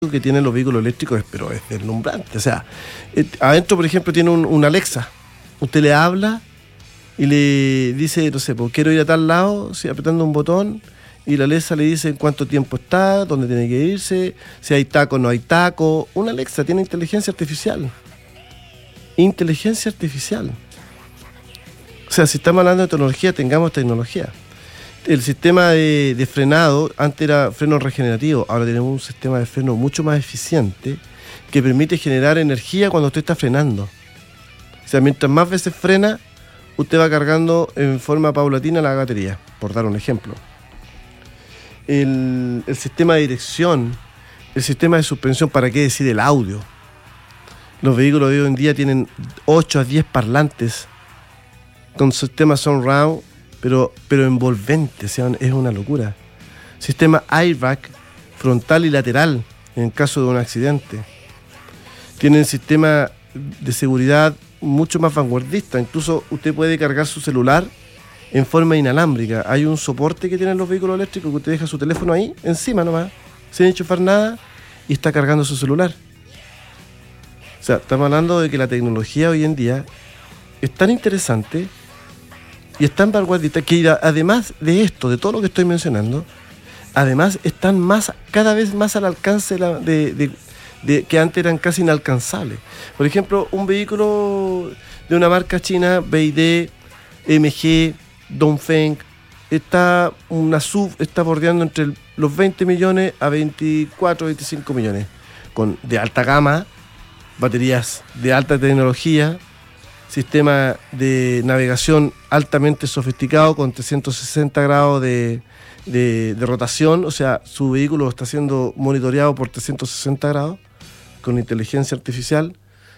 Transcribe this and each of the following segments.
que tienen los vehículos eléctricos, pero es deslumbrante. O sea, adentro, por ejemplo, tiene un Alexa. Usted le habla y le dice, no sé, pues quiero ir a tal lado, ¿sí? Apretando un botón, y la Alexa le dice en cuánto tiempo está, dónde tiene que irse, si hay taco o no hay taco. Una Alexa tiene inteligencia artificial. Inteligencia artificial. O sea, si estamos hablando de tecnología, tengamos tecnología. El sistema de frenado, antes era freno regenerativo, ahora tenemos un sistema de freno mucho más eficiente que permite generar energía cuando usted está frenando. O sea, mientras más veces frena, usted va cargando en forma paulatina la batería, por dar un ejemplo. El sistema de dirección, el sistema de suspensión, ¿para qué decir el audio? Los vehículos de hoy en día tienen 8 a 10 parlantes con sistema surround, pero envolvente, o sea, es una locura. Sistema airbag frontal y lateral en caso de un accidente. Tienen sistema de seguridad mucho más vanguardista. Incluso usted puede cargar su celular en forma inalámbrica. Hay un soporte que tienen los vehículos eléctricos que usted deja su teléfono ahí, encima nomás, sin enchufar nada, y está cargando su celular. O sea, estamos hablando de que la tecnología hoy en día es tan interesante y es tan vanguardista que además de esto, de todo lo que estoy mencionando, además están cada vez más al alcance de que antes eran casi inalcanzables. Por ejemplo, un vehículo de una marca china, BYD, MG, Dongfeng, una SUV está bordeando entre los 20 millones a 24, 25 millones, de alta gama, baterías de alta tecnología, sistema de navegación altamente sofisticado con 360 grados de rotación. O sea, su vehículo está siendo monitoreado por 360 grados con inteligencia artificial.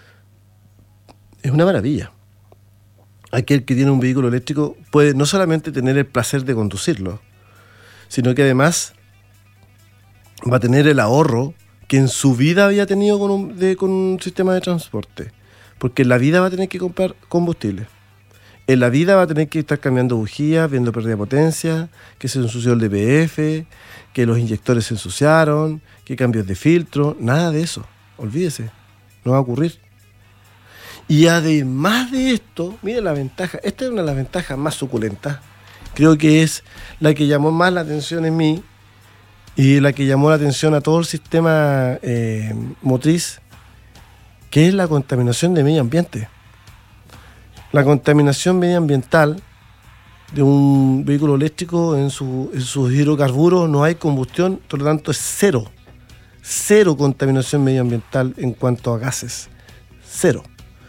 Es una maravilla. Aquel que tiene un vehículo eléctrico puede no solamente tener el placer de conducirlo, sino que además va a tener el ahorro que en su vida había tenido con un sistema de transporte. Porque en la vida va a tener que comprar combustible. En la vida va a tener que estar cambiando bujías, viendo pérdida de potencia, que se ensució el DPF, que los inyectores se ensuciaron, que cambios de filtro. Nada de eso. Olvídese. No va a ocurrir. Y además de esto, mire la ventaja. Esta es una de las ventajas más suculentas. Creo que es la que llamó más la atención en mí y la que llamó la atención a todo el sistema motriz, que es la contaminación de medio ambiente. La contaminación medioambiental de un vehículo eléctrico en sus hidrocarburos no hay combustión, por lo tanto es cero. Cero contaminación medioambiental en cuanto a gases. Cero.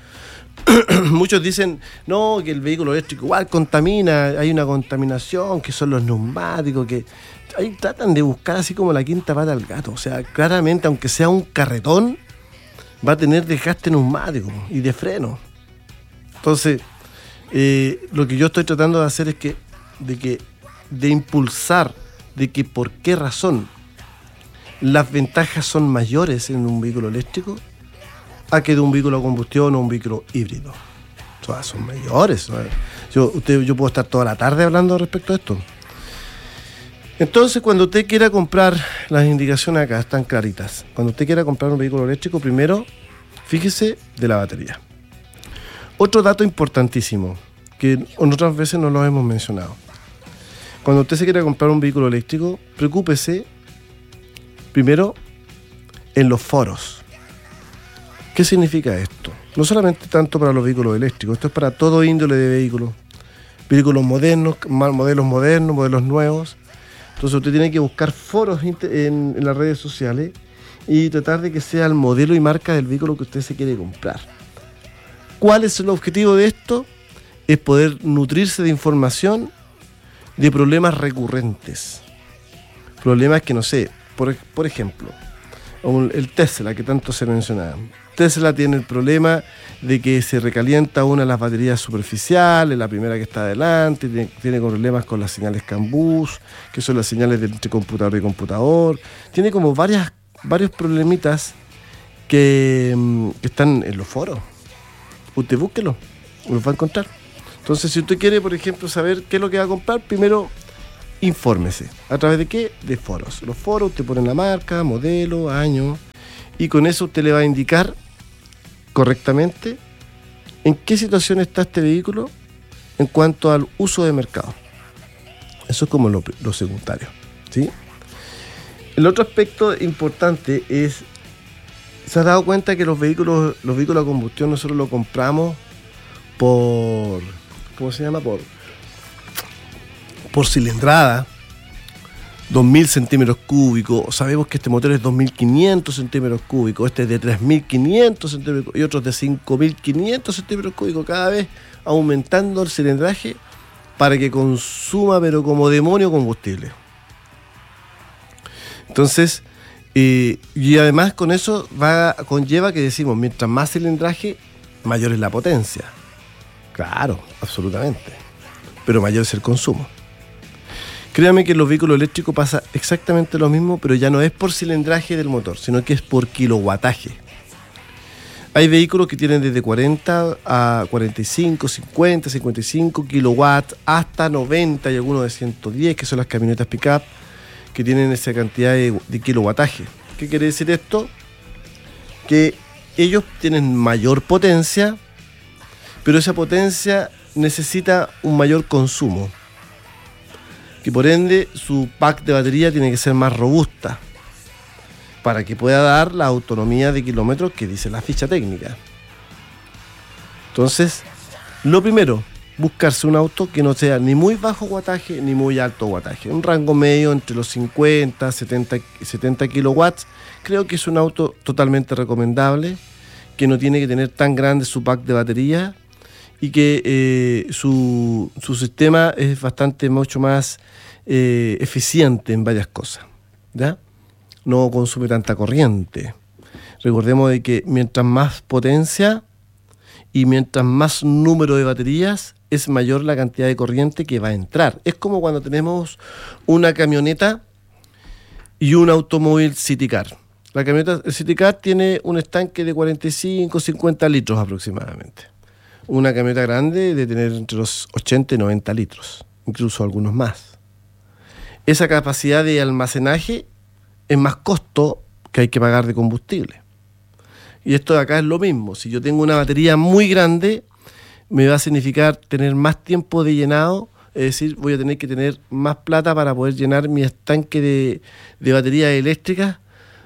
Muchos dicen, no, que el vehículo eléctrico igual contamina, hay una contaminación, que son los neumáticos, que ahí tratan de buscar así como la quinta pata al gato. O sea, claramente, aunque sea un carretón, va a tener desgaste neumático y de freno. Entonces, lo que yo estoy tratando de hacer es de impulsar de que por qué razón las ventajas son mayores en un vehículo eléctrico a que de un vehículo a combustión o un vehículo híbrido. O sea, son mayores. Yo puedo estar toda la tarde hablando respecto a esto. Entonces, cuando usted quiera comprar, las indicaciones acá están claritas. Cuando usted quiera comprar un vehículo eléctrico, primero, fíjese de la batería. Otro dato importantísimo, que otras veces no lo hemos mencionado. Cuando usted se quiera comprar un vehículo eléctrico, preocúpese, primero, en los foros. ¿Qué significa esto? No solamente tanto para los vehículos eléctricos, esto es para todo índole de vehículos. Vehículos modernos, modelos nuevos. Entonces usted tiene que buscar foros en las redes sociales y tratar de que sea el modelo y marca del vehículo que usted se quiere comprar. ¿Cuál es el objetivo de esto? Es poder nutrirse de información de problemas recurrentes. Problemas que, no sé, por ejemplo, el Tesla que tanto se mencionaba. Tesla tiene el problema de que se recalienta una de las baterías superficiales, la primera que está adelante, tiene problemas con las señales CAN bus, que son las señales entre computador y computador. Tiene como varios problemitas que están en los foros. Usted búsquelo, los va a encontrar. Entonces, si usted quiere, por ejemplo, saber qué es lo que va a comprar, primero infórmese. ¿A través de qué? De foros. Los foros, usted pone la marca, modelo, año, y con eso usted le va a indicar correctamente en qué situación está este vehículo en cuanto al uso de mercado. Eso es como lo secundario, ¿sí? El otro aspecto importante es, ¿se ha dado cuenta que los vehículos a combustión nosotros los compramos por, ¿cómo se llama? Por cilindrada, 2.000 centímetros cúbicos. Sabemos que este motor es 2.500 centímetros cúbicos, este es de 3.500 centímetros cúbicos y otros de 5.500 centímetros cúbicos, cada vez aumentando el cilindraje para que consuma, pero como demonio, combustible. Entonces, y además con eso conlleva que decimos, mientras más cilindraje, mayor es la potencia. Claro, absolutamente. Pero mayor es el consumo. Créame que en los vehículos eléctricos pasa exactamente lo mismo, pero ya no es por cilindraje del motor, sino que es por kilowattaje. Hay vehículos que tienen desde 40 a 45, 50, 55 kilowatts, hasta 90 y algunos de 110, que son las camionetas pick-up, que tienen esa cantidad de kilowattaje. ¿Qué quiere decir esto? Que ellos tienen mayor potencia, pero esa potencia necesita un mayor consumo, que por ende su pack de batería tiene que ser más robusta para que pueda dar la autonomía de kilómetros que dice la ficha técnica. Entonces, lo primero, buscarse un auto que no sea ni muy bajo wattaje ni muy alto wattaje, un rango medio entre los 50, 70 kilowatts. Creo que es un auto totalmente recomendable, que no tiene que tener tan grande su pack de batería y que su sistema es mucho más eficiente en varias cosas, ¿ya? No consume tanta corriente. Recordemos de que mientras más potencia y mientras más número de baterías, es mayor la cantidad de corriente que va a entrar. Es como cuando tenemos una camioneta y un automóvil City Car. La camioneta City Car tiene un estanque de 45, 50 litros aproximadamente. Una camioneta grande de tener entre los 80 y 90 litros, incluso algunos más. Esa capacidad de almacenaje es más costo que hay que pagar de combustible. Y esto de acá es lo mismo. Si yo tengo una batería muy grande, me va a significar tener más tiempo de llenado, es decir, voy a tener que tener más plata para poder llenar mi estanque de baterías eléctricas,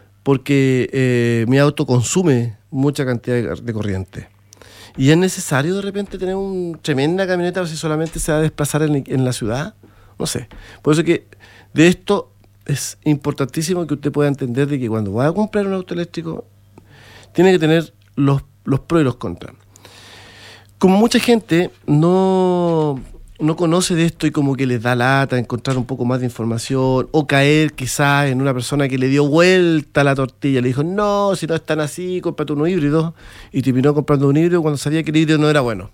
porque mi auto consume mucha cantidad de corriente. ¿Y es necesario de repente tener una tremenda camioneta si solamente se va a desplazar en la ciudad? No sé. Por eso que de esto es importantísimo que usted pueda entender de que cuando va a comprar un auto eléctrico tiene que tener los pros y los contras. Como mucha gente no conoce de esto y como que les da lata encontrar un poco más de información o caer quizás en una persona que le dio vuelta a la tortilla, le dijo, no, si no es tan así, cómprate uno híbrido, y terminó comprando un híbrido cuando sabía que el híbrido no era bueno.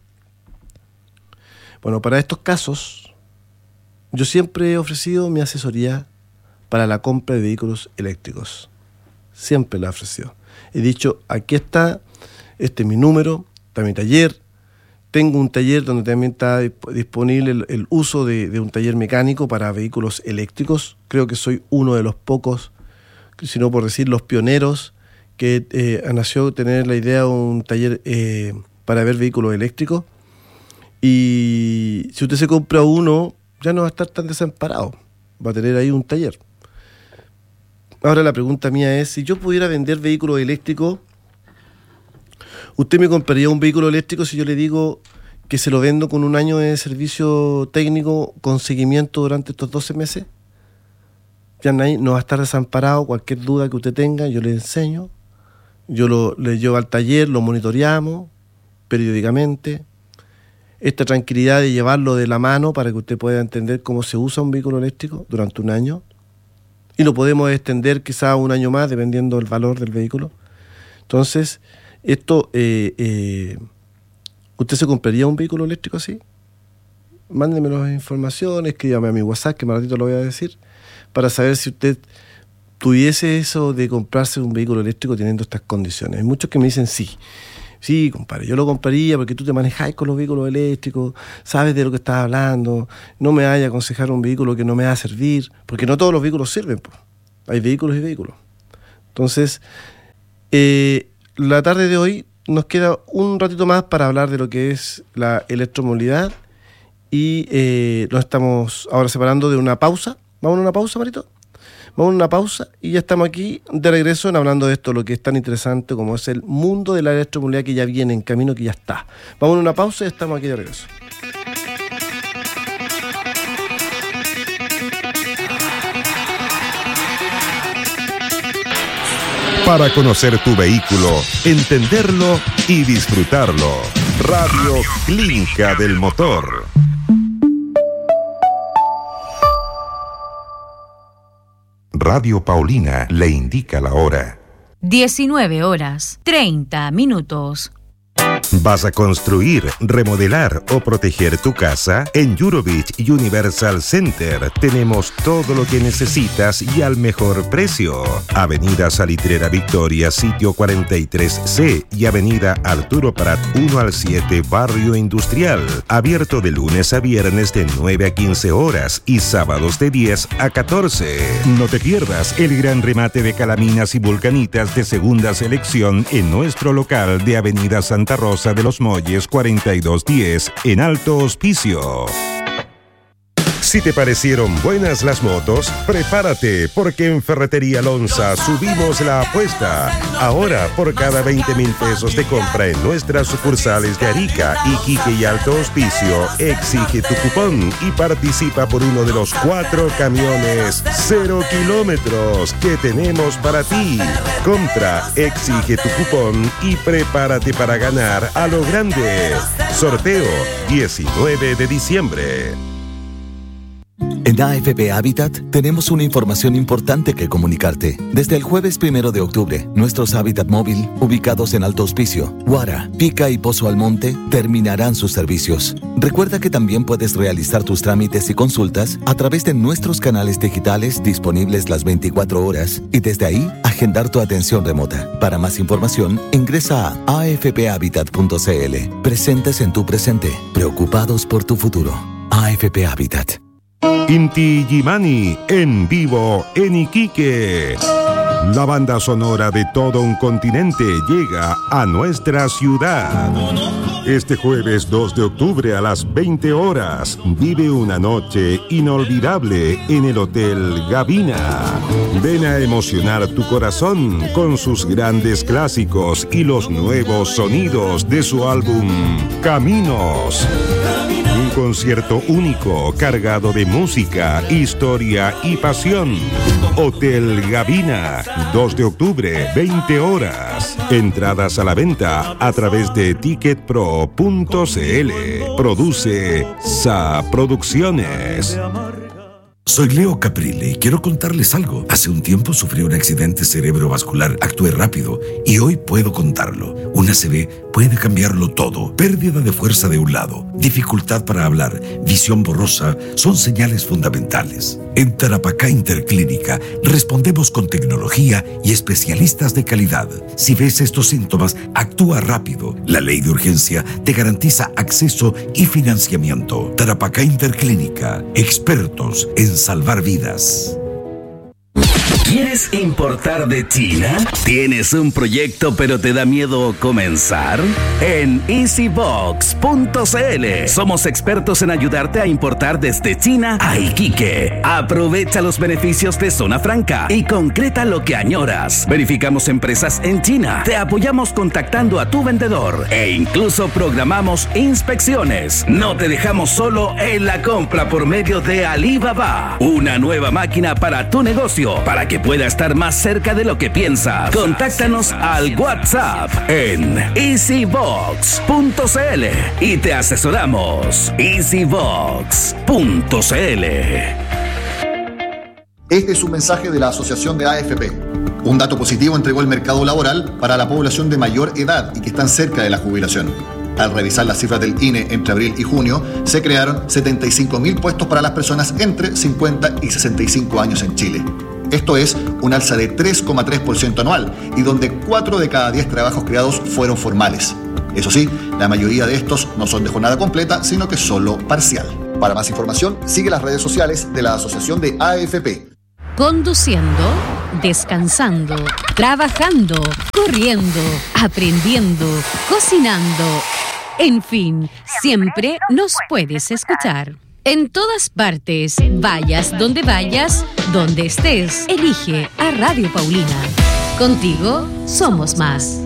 Bueno, para estos casos, yo siempre he ofrecido mi asesoría para la compra de vehículos eléctricos. Siempre la he ofrecido. He dicho, aquí está, este es mi número, está mi taller. Tengo un taller donde también está disponible el uso de un taller mecánico para vehículos eléctricos. Creo que soy uno de los pocos, si no por decir los pioneros, que nació tener la idea de un taller para ver vehículos eléctricos. Y si usted se compra uno, ya no va a estar tan desamparado. Va a tener ahí un taller. Ahora la pregunta mía es, si yo pudiera vender vehículos eléctricos, ¿usted me compraría un vehículo eléctrico si yo le digo que se lo vendo con un año de servicio técnico con seguimiento durante estos 12 meses? Ya no va a estar desamparado. Cualquier duda que usted tenga, yo le enseño. Yo le llevo al taller, lo monitoreamos periódicamente. Esta tranquilidad de llevarlo de la mano para que usted pueda entender cómo se usa un vehículo eléctrico durante un año. Y lo podemos extender quizá un año más, dependiendo del valor del vehículo. Entonces, esto, ¿usted se compraría un vehículo eléctrico así? Mándeme las informaciones, escríbame a mi WhatsApp, que más ratito lo voy a decir, para saber si usted tuviese eso de comprarse un vehículo eléctrico teniendo estas condiciones. Hay muchos que me dicen sí. Sí, compadre, yo lo compraría porque tú te manejas con los vehículos eléctricos, sabes de lo que estás hablando, no me vayas a aconsejar un vehículo que no me va a servir, porque no todos los vehículos sirven, pues. Hay vehículos y vehículos. Entonces, la tarde de hoy nos queda un ratito más para hablar de lo que es la electromovilidad y nos estamos ahora separando de una pausa. ¿Vamos a una pausa, Marito? Vamos a una pausa y ya estamos aquí de regreso hablando de esto, lo que es tan interesante como es el mundo de la electromovilidad que ya viene en camino, que ya está. Vamos a una pausa y estamos aquí de regreso. Para conocer tu vehículo, entenderlo y disfrutarlo. Radio Clínica del Motor. Radio Paulina le indica la hora. 19:30. ¿Vas a construir, remodelar o proteger tu casa? En Eurovich Universal Center tenemos todo lo que necesitas y al mejor precio. Avenida Salitrera Victoria, sitio 43C y Avenida Arturo Prat 1 al 7, Barrio Industrial. Abierto de lunes a viernes de 9 a 15 horas y sábados de 10 a 14. No te pierdas el gran remate de calaminas y vulcanitas de segunda selección en nuestro local de Avenida Santa Rosa de los Molles 4210 en Alto Hospicio. Si te parecieron buenas las motos, prepárate porque en Ferretería Lonza subimos la apuesta. Ahora, por cada 20,000 pesos de compra en nuestras sucursales de Arica, Iquique y Alto Hospicio, exige tu cupón y participa por uno de los 4 camiones 0 kilómetros que tenemos para ti. Compra, exige tu cupón y prepárate para ganar a lo grande. Sorteo 19 de diciembre. En AFP Habitat tenemos una información importante que comunicarte. Desde el jueves 1 de octubre, nuestros Habitat móvil, ubicados en Alto Hospicio, Guara, Pica y Pozo Almonte, terminarán sus servicios. Recuerda que también puedes realizar tus trámites y consultas a través de nuestros canales digitales disponibles las 24 horas y desde ahí agendar tu atención remota. Para más información, ingresa a afphabitat.cl. Presentes en tu presente, preocupados por tu futuro. AFP Habitat. Inti Illimani en vivo en Iquique. La banda sonora de todo un continente llega a nuestra ciudad. Este jueves 2 de octubre a las 20 horas, vive una noche inolvidable en el Hotel Gavina. Ven a emocionar tu corazón con sus grandes clásicos y los nuevos sonidos de su álbum Caminos. Un concierto único, cargado de música, historia y pasión. Hotel Gavina, 2 de octubre, 20 horas. Entradas a la venta a través de ticketpro.cl. Produce Sa Producciones. Soy Leo Caprile y quiero contarles algo. Hace un tiempo sufrí un accidente cerebrovascular. Actué rápido y hoy puedo contarlo. Un ACV puede cambiarlo todo. Pérdida de fuerza de un lado, dificultad para hablar, visión borrosa son señales fundamentales. En Tarapacá Interclínica respondemos con tecnología y especialistas de calidad. Si ves estos síntomas, actúa rápido. La ley de urgencia te garantiza acceso y financiamiento. Tarapacá Interclínica, expertos en salvar vidas. ¿Quieres importar de China? ¿Tienes un proyecto pero te da miedo comenzar? En easybox.cl somos expertos en ayudarte a importar desde China a Iquique. Aprovecha los beneficios de Zona Franca y concreta lo que añoras. Verificamos empresas en China, te apoyamos contactando a tu vendedor e incluso programamos inspecciones. No te dejamos solo en la compra por medio de Alibaba. Una nueva máquina para tu negocio, para que pueda estar más cerca de lo que piensas. Contáctanos al WhatsApp en easybox.cl y te asesoramos. easybox.cl. Este es un mensaje de la Asociación de AFP. Un dato positivo entregó el mercado laboral para la población de mayor edad y que están cerca de la jubilación. Al revisar las cifras del INE entre abril y junio, se crearon 75.000 puestos para las personas entre 50 y 65 años en Chile. Esto es un alza de 3,3% anual y donde 4 de cada 10 trabajos creados fueron formales. Eso sí, la mayoría de estos no son de jornada completa, sino que solo parcial. Para más información, sigue las redes sociales de la Asociación de AFP. Conduciendo, descansando, trabajando, corriendo, aprendiendo, cocinando. En fin, siempre nos puedes escuchar. En todas partes, vayas, donde estés, elige a Radio Paulina. Contigo somos más.